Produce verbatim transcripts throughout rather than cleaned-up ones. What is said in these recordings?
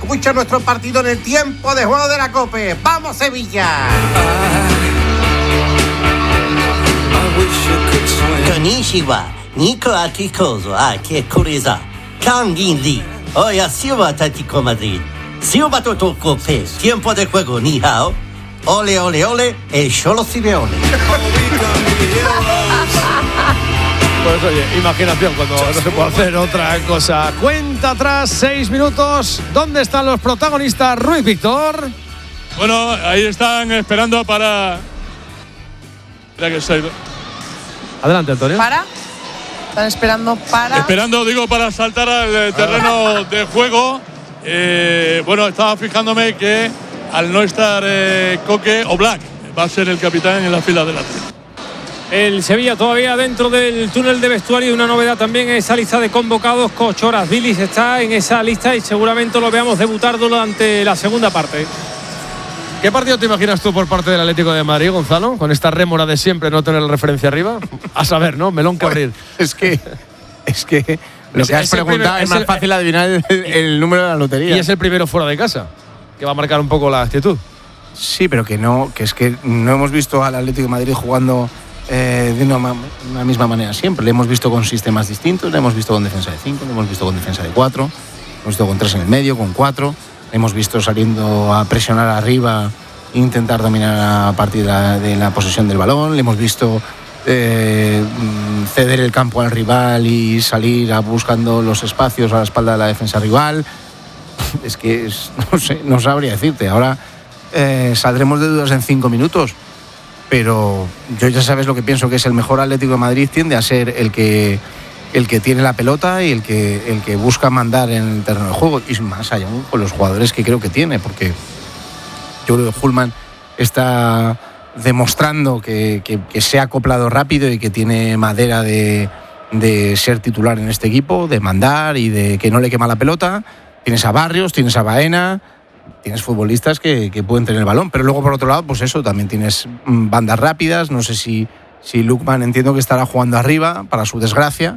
Escucha nuestro partido en el tiempo de juego de la COPE. ¡Vamos, Sevilla! Konnichiwa, Nico Atikozo, Ake Kuriza, Kangin Lee, Oya Silva Atlético Madrid, Silva Totoko P, tiempo de juego, ni hao, ole, ole, ole, el Cholo Simeone. Pues oye, imaginación cuando no se puede hacer otra cosa. Cuenta atrás, seis minutos. ¿Dónde están los protagonistas, Ruiz Víctor? Bueno, ahí están esperando para... Mira que se ha ido. Adelante, Antonio. ¿Para? Están esperando para... Esperando, digo, para saltar al terreno de juego. Eh, bueno, estaba fijándome que al no estar eh, Coque, Oblak va a ser el capitán en la fila delante. El Sevilla todavía dentro del túnel de vestuario y una novedad también en esa lista de convocados. Cochoras Vilis está en esa lista y seguramente lo veamos debutar durante la segunda parte. ¿Qué partido te imaginas tú por parte del Atlético de Madrid, Gonzalo? Con esta rémora de siempre no tener referencia arriba. A saber, ¿no? Melón que abrir. Pues es que... Es que lo es, que has preguntado es, es más el, fácil adivinar el, el, el número de la lotería. Y es el primero fuera de casa, que va a marcar un poco la actitud. Sí, pero que no, que es que no hemos visto al Atlético de Madrid jugando eh, de una, una misma manera siempre. Le hemos visto con sistemas distintos, le hemos visto con defensa de cinco, le hemos visto con defensa de cuatro, le hemos visto con tres en el medio, con cuatro, le hemos visto saliendo a presionar arriba, intentar dominar a partir de la, de la posesión del balón, le hemos visto Eh, ceder el campo al rival y salir a buscando los espacios a la espalda de la defensa rival. Es que es, no sé, no sabría decirte. Ahora eh, saldremos de dudas en cinco minutos, pero yo ya sabes lo que pienso, que es el mejor Atlético de Madrid tiende a ser el que el que tiene la pelota y el que el que busca mandar en el terreno de juego, y más allá con los jugadores que creo que tiene, porque yo creo que Hullman está demostrando que, que, que se ha acoplado rápido y que tiene madera de, de ser titular en este equipo, de mandar y de que no le quema la pelota. Tienes a Barrios, tienes a Baena, tienes futbolistas que, que pueden tener el balón, pero luego por otro lado, pues eso, también tienes bandas rápidas. No sé si, si Lookman, entiendo que estará jugando arriba, para su desgracia,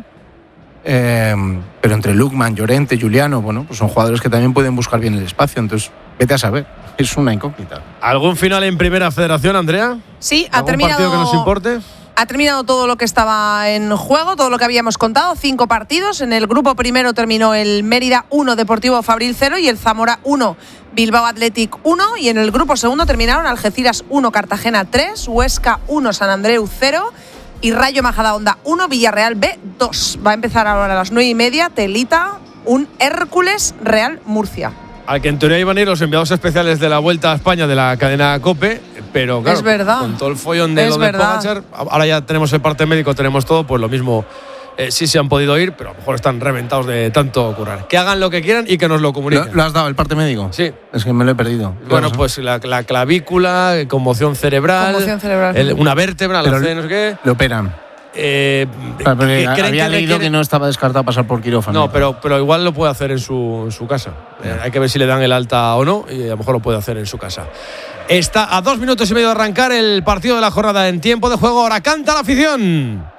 eh, pero entre Lookman, Llorente, Juliano, bueno, pues son jugadores que también pueden buscar bien el espacio, entonces vete a saber. Es una incógnita. ¿Algún final en Primera Federación, Andrea? Sí, ha ¿Algún terminado. partido que nos importe? Ha terminado todo lo que estaba en juego, todo lo que habíamos contado, cinco partidos. En el grupo primero terminó el Mérida uno, Deportivo Fabril cero y el Zamora uno, Bilbao Athletic uno. Y en el grupo segundo terminaron Algeciras uno, Cartagena tres, Huesca uno, San Andreu cero y Rayo Majadahonda uno, Villarreal B dos. Va a empezar ahora a las nueve y media, telita, un Hércules Real Murcia. Al que en teoría iban a ir los enviados especiales de la Vuelta a España de la cadena COPE, pero claro, es verdad. con todo el follón de es lo de verdad. Pogačar, ahora ya tenemos el parte médico, tenemos todo, pues lo mismo, eh, sí se han podido ir, pero a lo mejor están reventados de tanto currar. Que hagan lo que quieran y que nos lo comuniquen. ¿Lo, lo has dado el parte médico? Sí. Es que me lo he perdido. Bueno, pues la, la clavícula, conmoción cerebral, Conmoción cerebral. El, una vértebra, la C, no sé qué. Lo operan. Eh, claro, que había que leído requiere... que no estaba descartado pasar por quirófano. No, pero, pero igual lo puede hacer en su, en su casa. Eh, hay que ver si le dan el alta o no, y a lo mejor lo puede hacer en su casa. Está a dos minutos y medio de arrancar el partido de la jornada en tiempo de juego. Ahora canta la afición.